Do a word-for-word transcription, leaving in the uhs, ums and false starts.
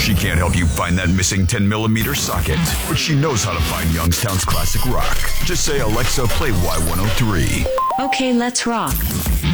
She can't help you find that missing ten millimeter socket, but she knows how to find Youngstown's classic rock. Just say, Alexa, play Y one oh three. Okay, let's rock.